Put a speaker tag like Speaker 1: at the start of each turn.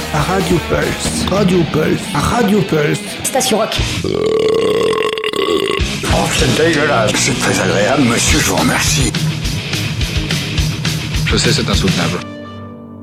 Speaker 1: Radio Pulse, Radio Pulse, Radio Pulse.
Speaker 2: Station Rock.
Speaker 3: Oh, c'est dégueulasse. C'est très agréable, monsieur, je vous remercie.
Speaker 4: Je sais, c'est insoutenable.